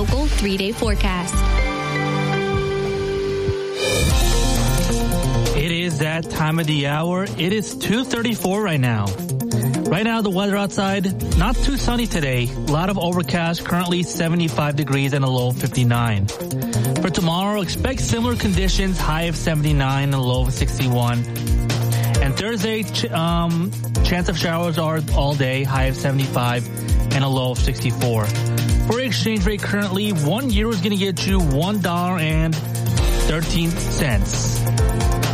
local 3-day forecast. It is that time of the hour. It is 2:34 right now. Right now, the weather outside, not too sunny today. A lot of overcast, currently 75 degrees and a low of 59. For tomorrow, expect similar conditions, high of 79 and a low of 61. And Thursday, chance of showers are all day, high of 75 and a low of 64. For exchange rate currently, €1 is going to get you $1.13.